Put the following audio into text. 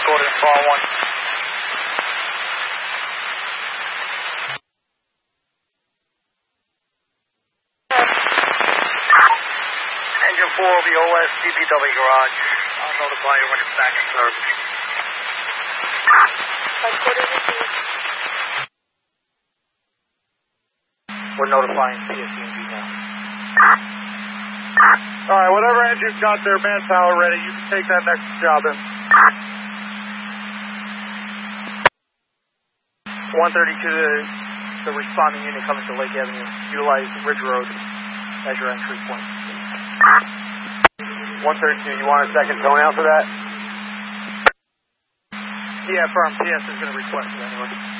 recorded in file 1. Engine 4 will be OS DPW garage. I'll notify you when it's back in service. We're notifying PSE&G now. Alright, whatever engine's got their manpower ready, you can take that next job in. 132, the responding unit coming to Lake Avenue. Utilize Ridge Road as your entry point. 132, you want a second toenail for that? Yeah, firm. PS is going to request it anyway.